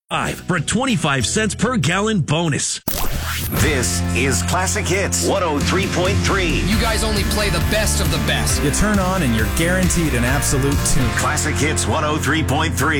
for a 25 cents per gallon bonus. This is Classic Hits 103.3. You guys only play the best of the best. You turn on and you're guaranteed an absolute tune. Classic Hits 103.3.